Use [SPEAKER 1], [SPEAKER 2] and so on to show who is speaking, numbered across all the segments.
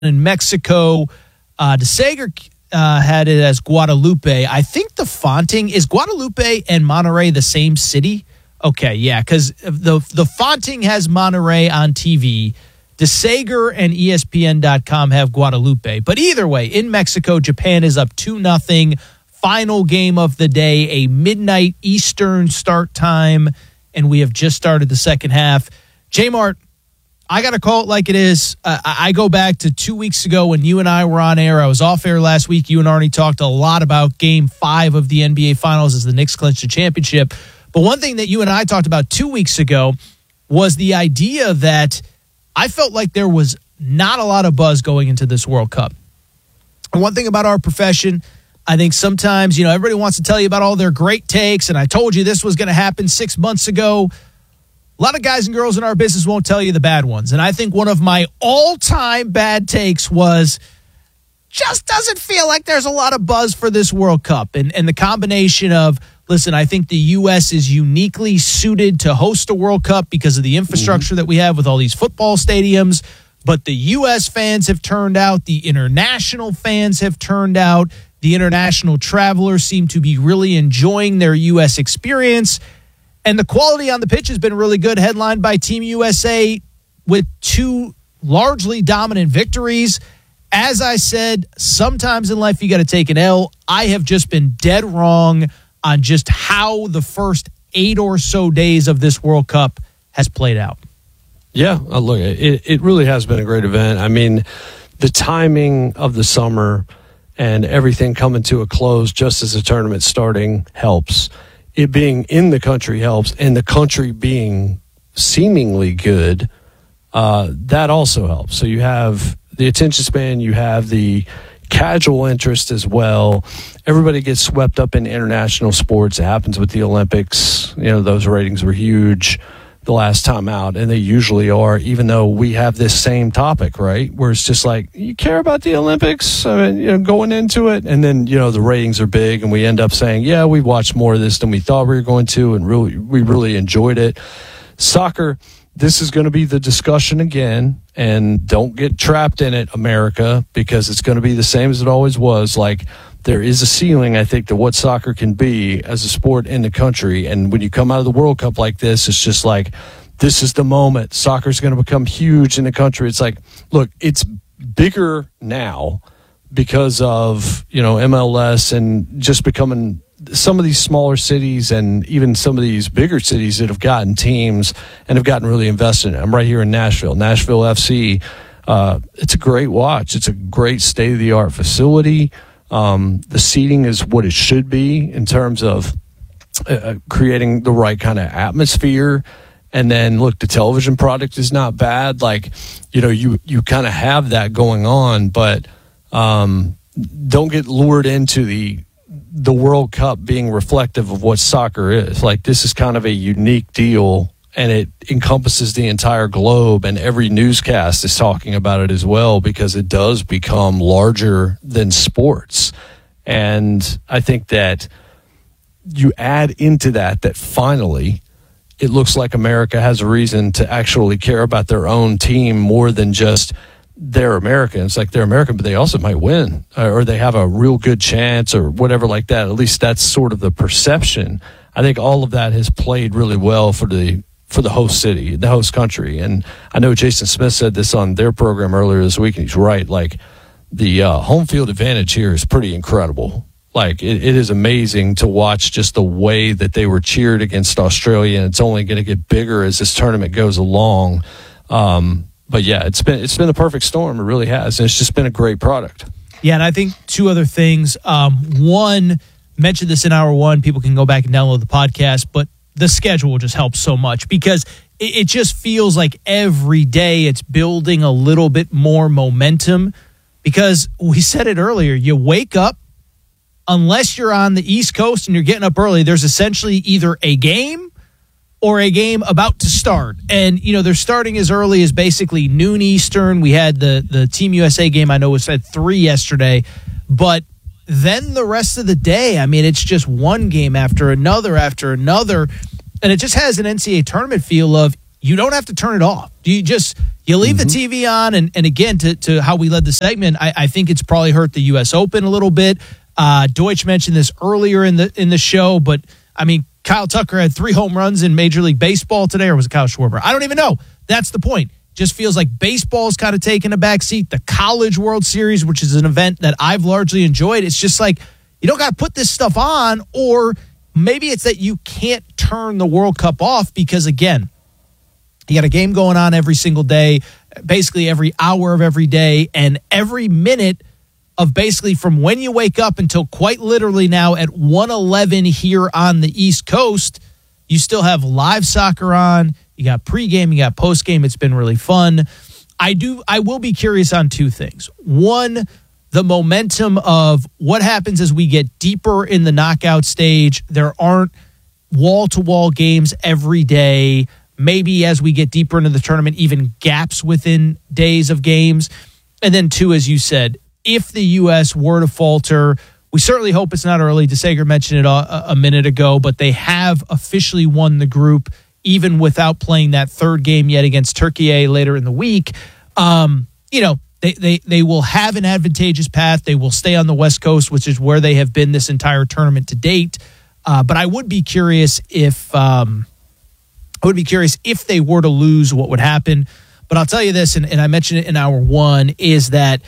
[SPEAKER 1] in Mexico. DeSager had it as Guadalupe. I think the fonting is Guadalupe and Monterrey the same city. Okay, yeah, because the fonting has Monterrey on TV. DeSager and ESPN.com have Guadalupe. But either way, in Mexico, Japan is up 2-0. Final game of the day, a midnight Eastern start time, and we have just started the second half. J-Mart, I got to call it like it is. I go back to 2 weeks ago when you and I were on air. I was off air last week. You and Arnie talked a lot about Game 5 of the NBA Finals as the Knicks clinched the championship. But one thing that you and I talked about 2 weeks ago was the idea that I felt like there was not a lot of buzz going into this World Cup. And one thing about our profession, I think sometimes, everybody wants to tell you about all their great takes, and I told you this was going to happen 6 months ago. A lot of guys and girls in our business won't tell you the bad ones. And I think one of my all-time bad takes was just doesn't feel like there's a lot of buzz for this World Cup. And the combination of, listen, I think the U.S. is uniquely suited to host a World Cup because of the infrastructure that we have with all these football stadiums. But the U.S. fans have turned out. The international fans have turned out. The international travelers seem to be really enjoying their U.S. experience. And the quality on the pitch has been really good, headlined by Team USA with 2 largely dominant victories. As I said, sometimes in life you got to take an L. I have just been dead wrong on just how the first 8 or so days of this World Cup has played out.
[SPEAKER 2] Yeah, look, it really has been a great event. I mean, the timing of the summer and everything coming to a close just as the tournament's starting helps. It being in the country helps, and the country being seemingly good, that also helps. So you have the attention span, you have the casual interest as well. Everybody gets swept up in international sports. It happens with the Olympics. Those ratings were huge the last time out, and they usually are, even though we have this same topic, right, where it's just like, you care about the Olympics? I mean, going into it, and then, the ratings are big, and we end up saying, yeah, we watched more of this than we thought we were going to, and we really enjoyed it. Soccer, this is going to be the discussion again, and don't get trapped in it, America, because it's going to be the same as it always was. Like, there is a ceiling, I think, to what soccer can be as a sport in the country. And when you come out of the World Cup like this, it's just like, this is the moment. Soccer's going to become huge in the country. It's like, look, it's bigger now because of, MLS and just becoming some of these smaller cities and even some of these bigger cities that have gotten teams and have gotten really invested in it. I'm right here in Nashville FC. It's a great watch. It's a great state-of-the-art facility. The seating is what it should be in terms of creating the right kind of atmosphere. And then, look, the television product is not bad. Like, you kind of have that going on, but don't get lured into the World Cup being reflective of what soccer is. Like, this is kind of a unique deal, and it encompasses the entire globe, and every newscast is talking about it as well because it does become larger than sports. And I think that you add into that finally it looks like America has a reason to actually care about their own team more than just they're American. It's like they're American, but they also might win or they have a real good chance or whatever like that. At least that's sort of the perception. I think all of that has played really well for the host city, the host country. And I know Jason Smith said this on their program earlier this week, and he's right. Like, the home field advantage here is pretty incredible. Like, it is amazing to watch just the way that they were cheered against Australia, and it's only going to get bigger as this tournament goes along. But yeah, it's been the perfect storm. It really has, and it's just been a great product.
[SPEAKER 1] Yeah, and I think two other things. One, mentioned this in hour one. People can go back and download the podcast, but the schedule just helps so much because it just feels like every day it's building a little bit more momentum. Because we said it earlier, you wake up, unless you're on the East Coast and you're getting up early, there's essentially either a game or a game about to start. And, you know, they're starting as early as basically noon Eastern. We had the Team USA game, I know was at 3 yesterday. But then the rest of the day, I mean, it's just one game after another. And it just has an NCAA tournament feel of you don't have to turn it off. You leave the TV on, and again, to how we led the segment, I think it's probably hurt the U.S. Open a little bit. Deutsch mentioned this earlier in the show, but I mean, Kyle Tucker had 3 home runs in Major League Baseball today, or was it Kyle Schwarber? I don't even know. That's the point. Just feels like baseball's kind of taken a back seat. The College World Series, which is an event that I've largely enjoyed, it's just like, you don't got to put this stuff on, or maybe it's that you can't turn the World Cup off because, again, you got a game going on every single day, basically every hour of every day, and every minute of basically from when you wake up until quite literally now at 1:11 here on the East Coast, you still have live soccer on. You got pregame, you got postgame. It's been really fun. I will be curious on 2 things. One, the momentum of what happens as we get deeper in the knockout stage. There aren't wall-to-wall games every day. Maybe as we get deeper into the tournament, even gaps within days of games. And then 2, as you said, if the U.S. were to falter, we certainly hope it's not early. DeSager mentioned it a minute ago, but they have officially won the group, even without playing that 3rd game yet against Turkey later in the week. They will have an advantageous path. They will stay on the West Coast, which is where they have been this entire tournament to date. But I would be curious if they were to lose, what would happen. But I'll tell you this, and I mentioned it in hour 1, is that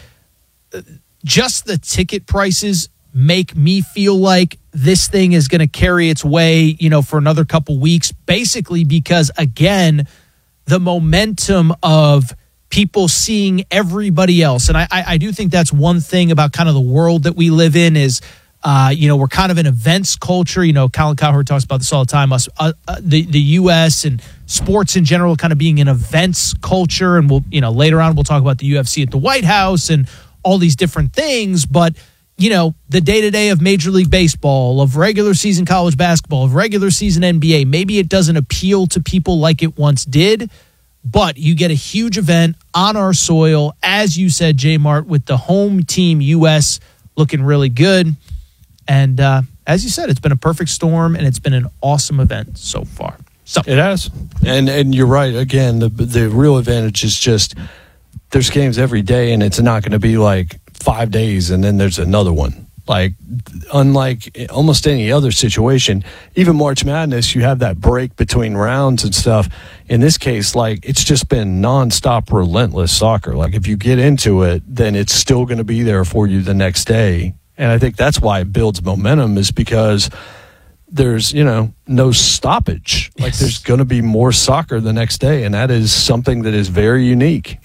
[SPEAKER 1] just the ticket prices make me feel like this thing is going to carry its way, for another couple weeks, basically because, again, the momentum of people seeing everybody else. And I do think that's one thing about kind of the world that we live in is, we're kind of an events culture. Colin Cowherd talks about this all the time. The U.S. and sports in general kind of being an events culture. And later on we'll talk about the UFC at the White House and all these different things. But, the day-to-day of Major League Baseball, of regular season college basketball, of regular season NBA, maybe it doesn't appeal to people like it once did. But you get a huge event on our soil, as you said, J. Mart, with the home team U.S. looking really good. And as you said, it's been a perfect storm, and it's been an awesome event so far. So
[SPEAKER 2] it has. And you're right. Again, the real advantage is just there's games every day, and it's not going to be like 5 days and then there's another one. Like, unlike almost any other situation, even March Madness, you have that break between rounds and stuff. In this case, like, it's just been nonstop, relentless soccer. Like, if you get into it, then it's still going to be there for you the next day. And I think that's why it builds momentum, is because there's, no stoppage. Like, there's going to be more soccer the next day, and that is something that is very unique.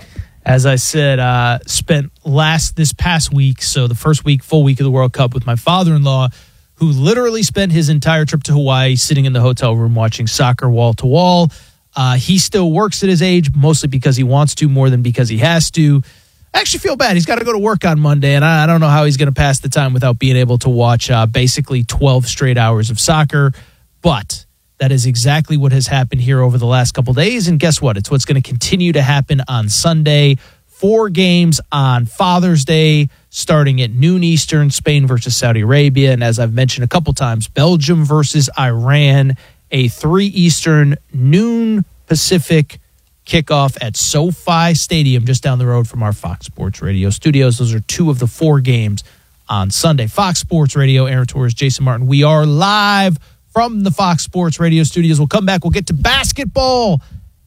[SPEAKER 1] As I said, spent this past week, so the first full week of the World Cup, with my father-in-law, who literally spent his entire trip to Hawaii sitting in the hotel room watching soccer wall to wall. He still works at his age, mostly because he wants to more than because he has to. I actually feel bad. He's got to go to work on Monday, and I don't know how he's going to pass the time without being able to watch basically 12 straight hours of soccer. But that is exactly what has happened here over the last couple days. And guess what? It's what's going to continue to happen on Sunday. 4 games on Father's Day, starting at noon Eastern, Spain versus Saudi Arabia. And as I've mentioned a couple times, Belgium versus Iran, a 3 Eastern, noon Pacific kickoff at SoFi Stadium, just down the road from our Fox Sports Radio studios. Those are 2 of the 4 games on Sunday. Fox Sports Radio, Aaron Torres, Jason Martin. We are live from the Fox Sports Radio studios. We'll come back. We'll get to basketball.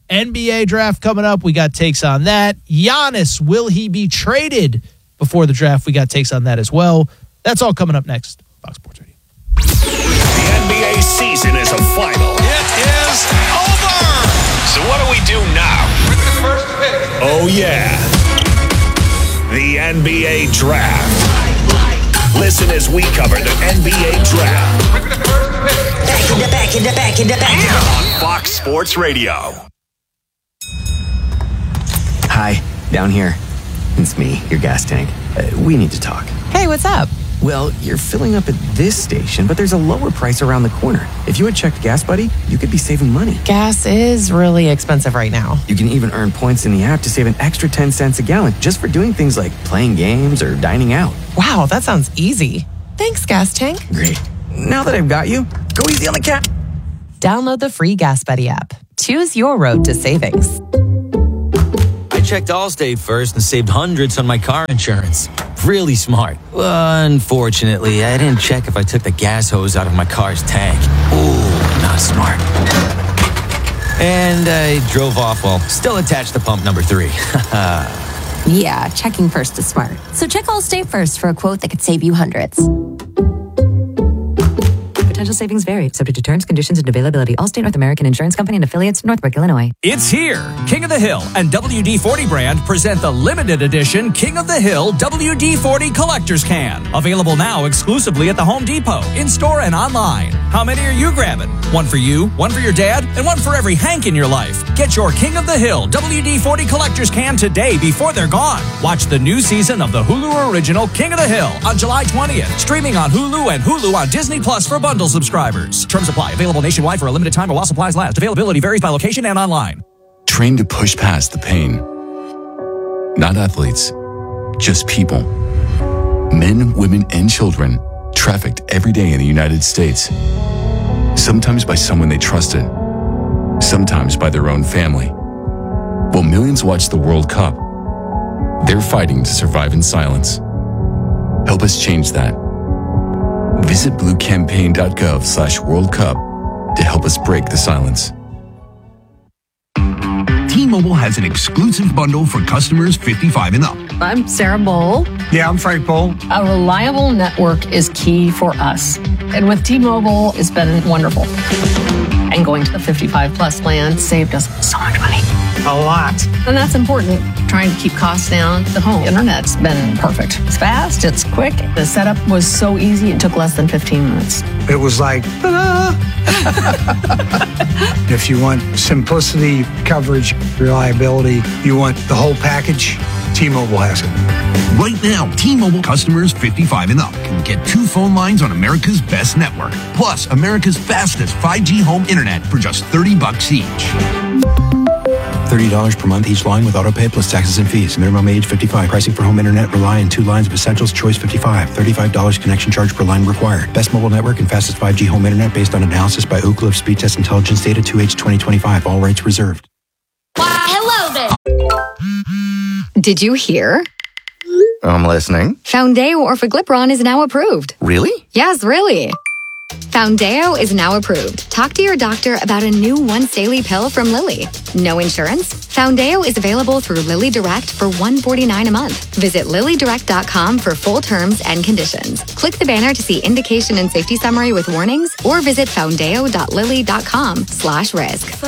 [SPEAKER 1] NBA draft coming up. We got takes on that. Giannis, will he be traded before the draft? We got takes on that as well. That's all coming up next. Fox Sports Radio.
[SPEAKER 3] The NBA season is a final.
[SPEAKER 4] It is over.
[SPEAKER 3] So what do we do now?
[SPEAKER 4] With the first pick.
[SPEAKER 3] Oh, yeah. The NBA draft. Listen as we cover the NBA draft.
[SPEAKER 4] With the first pick.
[SPEAKER 3] Back on Fox Sports Radio.
[SPEAKER 5] Hi, down here. It's me, your gas tank. We need to talk.
[SPEAKER 6] Hey, what's up?
[SPEAKER 5] Well, you're filling up at this station, but there's a lower price around the corner. If you had checked Gas Buddy, you could be saving money.
[SPEAKER 6] Gas is really expensive right now.
[SPEAKER 5] You can even earn points in the app to save an extra 10 cents a gallon just for doing things like playing games or dining out.
[SPEAKER 6] Wow, that sounds easy. Thanks, Gas Tank.
[SPEAKER 5] Great. Now that I've got you, go easy on the cat.
[SPEAKER 6] Download the free Gas Buddy app. choose your road to savings.
[SPEAKER 7] I checked Allstate first and saved hundreds on my car insurance. Really smart. Unfortunately, I didn't check if I took the gas hose out of my car's tank. Ooh, not smart. And I drove off while still attached to pump number 3.
[SPEAKER 8] Yeah, checking first is smart. So check Allstate first for a quote that could save you hundreds.
[SPEAKER 9] Potential savings vary, subject to terms, conditions, and availability. Allstate North American Insurance Company and affiliates, Northbrook, Illinois.
[SPEAKER 10] It's here. King of the Hill and WD-40 brand present the limited edition King of the Hill WD-40 Collector's Can. Available now exclusively at the Home Depot, in-store and online. How many are you grabbing? One for you, one for your dad, and one for every Hank in your life. Get your King of the Hill WD-40 Collector's Can today before they're gone. Watch the new season of the Hulu original King of the Hill on July 20th. Streaming on Hulu and Hulu on Disney Plus for bundle subscribers. Terms apply. Available nationwide for a limited time while supplies last. Availability varies by location and online.
[SPEAKER 11] Train to push past the pain. Not athletes, just people. Men, women, and children trafficked every day in the United States. Sometimes by someone they trusted, sometimes by their own family. While millions watch the World Cup, they're fighting to survive in silence. Help us change that. Visit bluecampaign.gov/World Cup to help us break the silence.
[SPEAKER 12] T-Mobile has an exclusive bundle for customers 55 and up.
[SPEAKER 13] I'm Sarah Bowl.
[SPEAKER 12] Yeah, I'm Frank Bowl.
[SPEAKER 13] A reliable network is key for us. And with T-Mobile, it's been wonderful. And going to the 55 plus plan saved us so much money.
[SPEAKER 12] A lot.
[SPEAKER 13] And that's important. Trying to keep costs down. The home internet's been perfect. It's fast, it's quick. The setup was so easy, it took less than 15 minutes.
[SPEAKER 12] It was like, ta-da! If you want simplicity, coverage, reliability, you want the whole package, T-Mobile has it. Right now, T-Mobile customers 55 and up can get 2 phone lines on America's best network, plus America's fastest 5G home internet for just $30 each.
[SPEAKER 14] $30 per month each line with autopay plus taxes and fees. Minimum age 55. Pricing for home internet rely on 2 lines of essentials. Choice 55. $35 connection charge per line required. Best mobile network and fastest 5G home internet based on analysis by Ookla of Speed Test Intelligence data 2H 2025. All rights reserved.
[SPEAKER 15] Hello there.
[SPEAKER 16] Did you hear?
[SPEAKER 17] I'm listening.
[SPEAKER 16] Foundeo Orforglipron is now approved.
[SPEAKER 17] Really?
[SPEAKER 16] Yes, really. Foundeo is now approved. Talk to your doctor about a new once daily pill from Lilly. No insurance? Foundeo is available through Lilly Direct for $149 a month. Visit LillyDirect.com for full terms and conditions. Click the banner to see indication and safety summary with warnings, or visit foundeo.lilly.com/risk.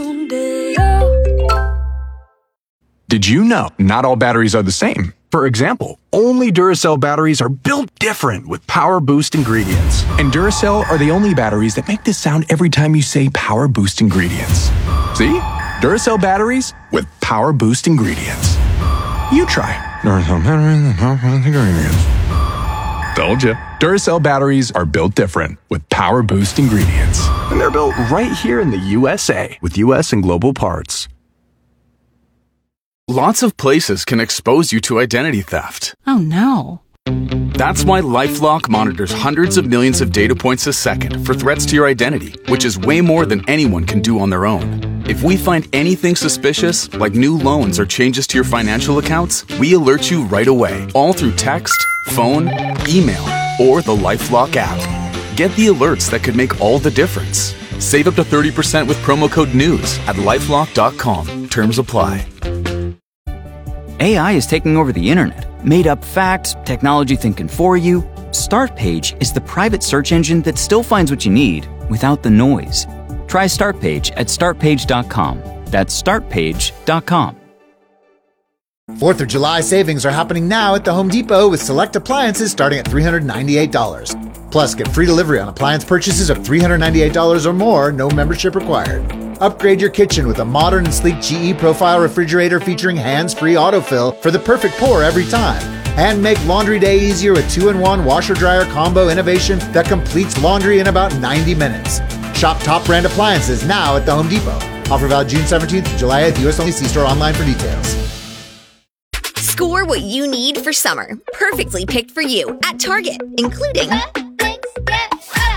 [SPEAKER 18] Did you know not all batteries are the same? For example, only Duracell batteries are built different with Power Boost ingredients. And Duracell are the only batteries that make this sound every time you say Power Boost ingredients. See? Duracell batteries with Power Boost ingredients. You try. Duracell batteries with Power Boost ingredients. Told you. Duracell batteries are built different with Power Boost ingredients. And they're built right here in the USA with US and global parts.
[SPEAKER 19] Lots of places can expose you to identity theft.
[SPEAKER 20] Oh no.
[SPEAKER 19] That's why LifeLock monitors hundreds of millions of data points a second for threats to your identity, which is way more than anyone can do on their own. If we find anything suspicious, like new loans or changes to your financial accounts, we alert you right away, all through text, phone, email, or the LifeLock app. Get the alerts that could make all the difference. Save up to 30% with promo code NEWS at LifeLock.com. Terms apply.
[SPEAKER 21] AI is taking over the internet. Made up facts, technology thinking for you. Startpage is the private search engine that still finds what you need without the noise. Try Startpage at startpage.com. That's startpage.com.
[SPEAKER 22] 4th of July savings are happening now at the Home Depot with select appliances starting at $398. Plus, get free delivery on appliance purchases of $398 or more, no membership required. Upgrade your kitchen with a modern and sleek GE Profile refrigerator featuring hands-free autofill for the perfect pour every time. And make laundry day easier with 2-in-1 washer-dryer combo innovation that completes laundry in about 90 minutes. Shop top brand appliances now at the Home Depot. Offer valid June 17th to July 8th. U.S. only. See store online for details.
[SPEAKER 15] Score what you need for summer. Perfectly picked for you at Target, including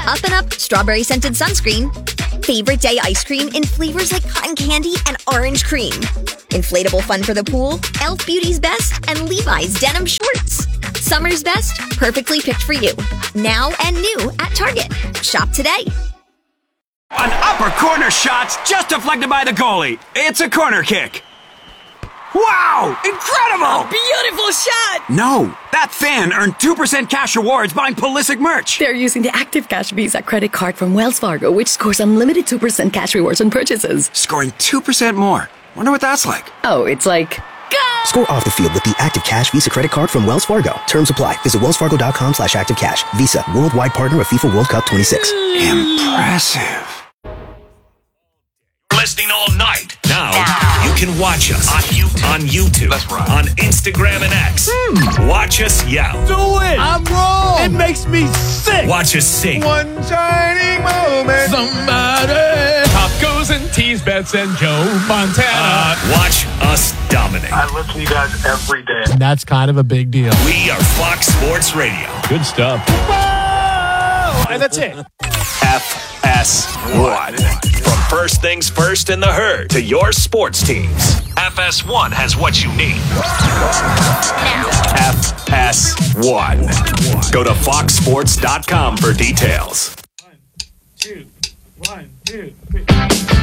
[SPEAKER 15] Up and Up strawberry scented sunscreen. Favorite day ice cream in flavors like cotton candy and orange cream. Inflatable fun for the pool, Elf Beauty's Best, and Levi's denim shorts. Summer's best, perfectly picked for you. Now and new at Target. Shop today.
[SPEAKER 2] An upper corner shot just deflected by the goalie. It's a corner kick. Wow! Incredible!
[SPEAKER 20] A beautiful shot!
[SPEAKER 2] No, that fan earned 2% cash rewards buying Pulisic merch.
[SPEAKER 20] They're using the Active Cash Visa credit card from Wells Fargo, which scores unlimited 2% cash rewards on purchases.
[SPEAKER 2] Scoring 2% more. Wonder what that's like.
[SPEAKER 20] Oh, it's like...
[SPEAKER 23] Score off the field with the Active Cash Visa credit card from Wells Fargo. Terms apply. Visit wellsfargo.com/activecash. Visa, worldwide partner of FIFA World Cup 26.
[SPEAKER 2] Impressive.
[SPEAKER 3] Listening all night. Now you can watch us on YouTube,
[SPEAKER 4] That's right.
[SPEAKER 3] on Instagram and X. Watch us yell.
[SPEAKER 1] Do it. I'm wrong. It makes me sick.
[SPEAKER 3] Watch us sing.
[SPEAKER 4] One shining moment.
[SPEAKER 1] Somebody.
[SPEAKER 4] Top goes and tease bets and Joe Montana.
[SPEAKER 3] Watch us dominate.
[SPEAKER 24] I listen to you guys every day.
[SPEAKER 1] And that's kind of a big deal.
[SPEAKER 3] We are Fox Sports Radio.
[SPEAKER 4] Good stuff.
[SPEAKER 1] Whoa! And that's it.
[SPEAKER 3] FS1. From first things first in the herd to your sports teams, FS1 has what you need. FS1. Go to foxsports.com for details.
[SPEAKER 4] 1, 2, 1, 2, 3.